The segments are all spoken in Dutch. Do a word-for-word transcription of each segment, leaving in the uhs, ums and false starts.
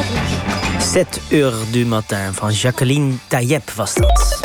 sept heures du matin van Jacqueline Tayeb was dat.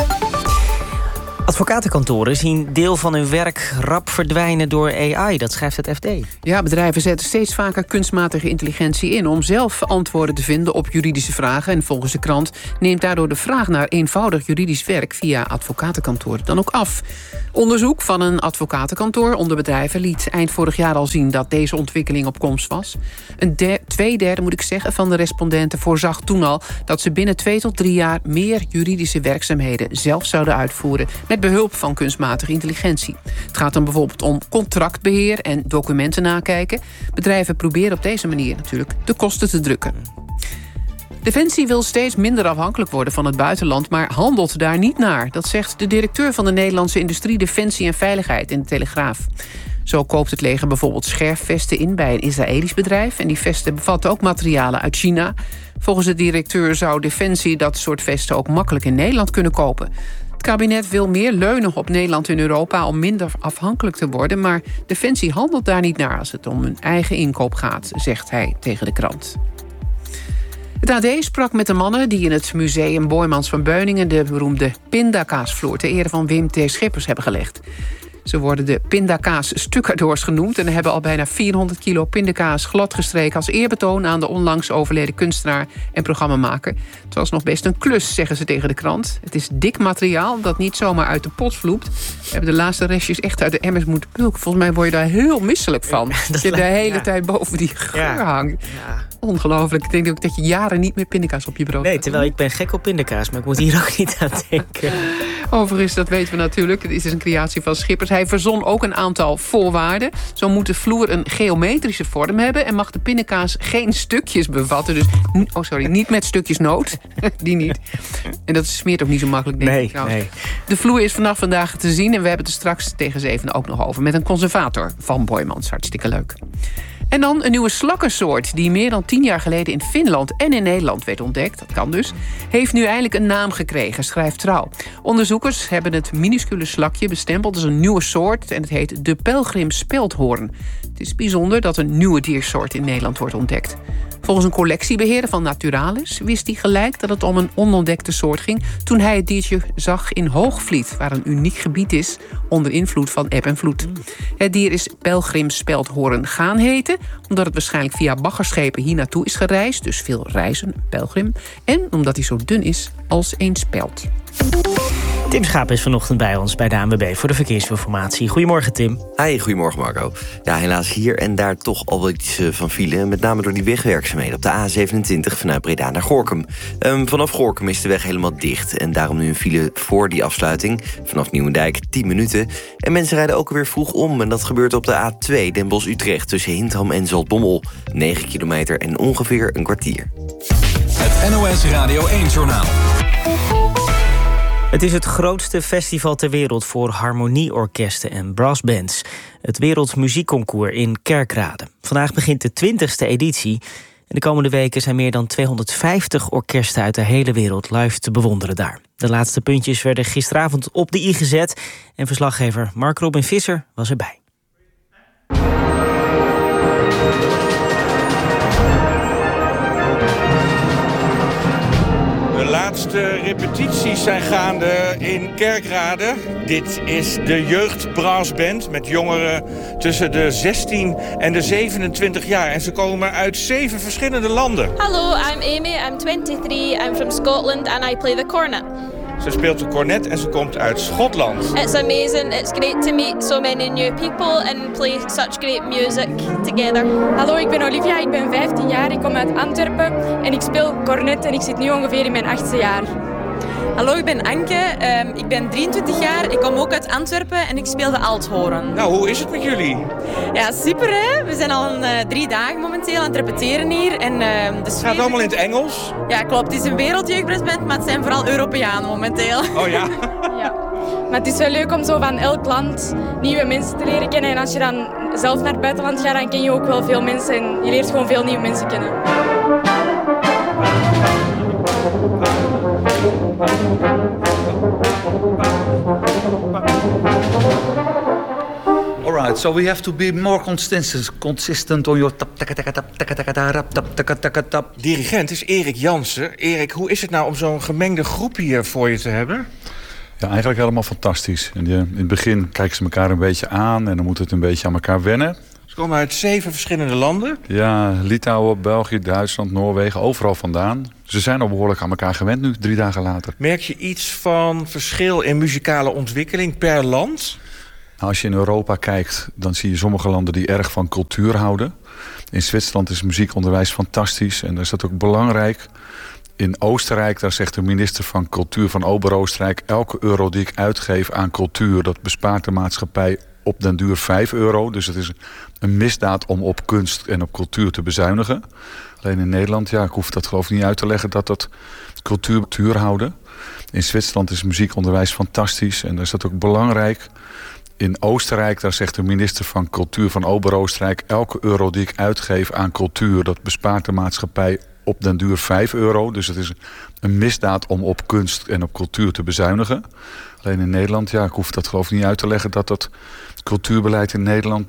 Advocatenkantoren zien deel van hun werk rap verdwijnen door A I. Dat schrijft het F D. Ja, bedrijven zetten steeds vaker kunstmatige intelligentie in om zelf antwoorden te vinden op juridische vragen. En volgens de krant neemt daardoor de vraag naar eenvoudig juridisch werk via advocatenkantoren dan ook af. Onderzoek van een advocatenkantoor onder bedrijven liet eind vorig jaar al zien dat deze ontwikkeling op komst was. Een der, twee derde, moet ik zeggen, van de respondenten voorzag toen al dat ze binnen twee tot drie jaar meer juridische werkzaamheden zelf zouden uitvoeren met behulp van kunstmatige intelligentie. Het gaat dan bijvoorbeeld om contractbeheer en documenten nakijken. Bedrijven proberen op deze manier natuurlijk de kosten te drukken. Defensie wil steeds minder afhankelijk worden van het buitenland, maar handelt daar niet naar. Dat zegt de directeur van de Nederlandse Industrie Defensie en Veiligheid in de Telegraaf. Zo koopt het leger bijvoorbeeld scherfvesten in bij een Israëlisch bedrijf. En die vesten bevatten ook materialen uit China. Volgens de directeur zou Defensie dat soort vesten ook makkelijk in Nederland kunnen kopen. Het kabinet wil meer leunen op Nederland en Europa om minder afhankelijk te worden, maar Defensie handelt daar niet naar als het om hun eigen inkoop gaat, zegt hij tegen de krant. Het A D sprak met de mannen die in het museum Boijmans van Beuningen de beroemde pindakaasvloer ter ere van Wim T. Schippers hebben gelegd. Ze worden de pindakaas-stucadoors genoemd en hebben al bijna vierhonderd kilo pindakaas gladgestreken als eerbetoon aan de onlangs overleden kunstenaar en programmamaker. Het was nog best een klus, zeggen ze tegen de krant. Het is dik materiaal dat niet zomaar uit de pot vloept. We hebben de laatste restjes echt uit de emmers moeten pulken. Volgens mij word je daar heel misselijk van. Ja, dat je de hele ja. tijd boven die geur ja. hangt. Ja. Ongelooflijk. Ik denk ook dat je jaren niet meer pindakaas op je brood Nee, terwijl ik ben gek op pindakaas, maar ik moet hier ook niet aan denken. Overigens, dat weten we natuurlijk. Het is een creatie van Schippers. Hij verzon ook een aantal voorwaarden. Zo moet de vloer een geometrische vorm hebben en mag de pindakaas geen stukjes bevatten. Dus, oh sorry, niet met stukjes noot. Die niet. En dat smeert ook niet zo makkelijk, denk nee, ik trouwens. Nee. De vloer is vanaf vandaag te zien en we hebben het er straks tegen zeven ook nog over met een conservator van Boijmans. Hartstikke leuk. En dan een nieuwe slakkensoort die meer dan tien jaar geleden in Finland en in Nederland werd ontdekt. Dat kan dus. Heeft nu eindelijk een naam gekregen, schrijft Trouw. Onderzoekers hebben het minuscule slakje bestempeld als een nieuwe soort en het heet de pelgrimspeldhoorn. Het is bijzonder dat een nieuwe diersoort in Nederland wordt ontdekt. Volgens een collectiebeheerder van Naturalis wist hij gelijk dat het om een onontdekte soort ging toen hij het diertje zag in Hoogvliet, waar een uniek gebied is onder invloed van eb en vloed. Het dier is pelgrimspeldhoorn gaan heten, omdat het waarschijnlijk via baggerschepen hier naartoe is gereisd, dus veel reizen, pelgrim, en omdat hij zo dun is als een speld. Tim Schaap is vanochtend bij ons bij de A N W B voor de verkeersinformatie. Goedemorgen, Tim. Hi, goedemorgen Marco. Ja, helaas hier en daar toch al wel iets van file. Met name door die wegwerkzaamheden op de A zevenentwintig vanuit Breda naar Gorinchem. Um, vanaf Gorinchem is de weg helemaal dicht. En daarom nu een file voor die afsluiting. Vanaf Nieuwendijk tien minuten. En mensen rijden ook weer vroeg om. En dat gebeurt op de A twee Den Bosch-Utrecht tussen Hintham en Zaltbommel. negen kilometer en ongeveer een kwartier. Het N O S Radio één-journaal. Het is het grootste festival ter wereld voor harmonieorkesten en brassbands. Het Wereldmuziekconcours in Kerkrade. Vandaag begint de twintigste editie. En de komende weken zijn meer dan tweehonderdvijftig orkesten uit de hele wereld live te bewonderen daar. De laatste puntjes werden gisteravond op de i gezet. En verslaggever Mark Robin Visser was erbij. De laatste repetities zijn gaande in Kerkrade. Dit is de jeugdbrassband met jongeren tussen de zestien en de zevenentwintig jaar. En ze komen uit zeven verschillende landen. Hello, I'm Amy. I'm twenty-three. I'm from Scotland and I play the cornet. Ze speelt de cornet en ze komt uit Schotland. It's amazing. It's great to meet so many new people and play such great music together. Hallo, ik ben Olivia. Ik ben vijftien jaar. Ik kom uit Antwerpen en ik speel cornet en ik zit nu ongeveer in mijn achtste jaar. Hallo, ik ben Anke. Um, ik ben drieëntwintig jaar. Ik kom ook uit Antwerpen en ik speel de althoorn. Nou, hoe is het met jullie? Ja, super hè. We zijn al een, uh, drie dagen momenteel aan het repeteren hier. En, uh, de het gaat allemaal in het Engels? Ja, klopt. Het is een wereldjeugdbrassband, maar het zijn vooral Europeanen momenteel. Oh ja? Ja. Maar het is wel leuk om zo van elk land nieuwe mensen te leren kennen. En als je dan zelf naar het buitenland gaat, dan ken je ook wel veel mensen. En je leert gewoon veel nieuwe mensen kennen. Alright, So we have to be more consistent, consistent on your tap, taka, taka, tap, taka, taka, tap, tap, taka, taka, tap. Dirigent is Erik Jansen. Erik, hoe is het nou om zo'n gemengde groep hier voor je te hebben? Ja, eigenlijk helemaal fantastisch. En die, in het begin kijken ze elkaar een beetje aan en dan moet het een beetje aan elkaar wennen. Ze komen uit zeven verschillende landen. Ja, Litouwen, België, Duitsland, Noorwegen, overal vandaan. Ze zijn al behoorlijk aan elkaar gewend nu, drie dagen later. Merk je iets van verschil in muzikale ontwikkeling per land? Nou, als je in Europa kijkt, dan zie je sommige landen die erg van cultuur houden. In Zwitserland is muziekonderwijs fantastisch en daar is dat ook belangrijk. In Oostenrijk, daar zegt de minister van Cultuur van Ober-Oostenrijk... elke euro die ik uitgeef aan cultuur, dat bespaart de maatschappij op den duur vijf euro. Dus het is een misdaad om op kunst en op cultuur te bezuinigen. Alleen in Nederland, ja, ik hoef dat geloof ik niet uit te leggen... dat dat cultuur, cultuur houden. In Zwitserland is muziekonderwijs fantastisch en daar is dat ook belangrijk. In Oostenrijk, daar zegt de minister van Cultuur van Ober-Oostenrijk... elke euro die ik uitgeef aan cultuur, dat bespaart de maatschappij op den duur vijf euro. Dus het is een misdaad om op kunst en op cultuur te bezuinigen. Alleen in Nederland, ja, ik hoef dat geloof ik niet uit te leggen... dat dat cultuurbeleid in Nederland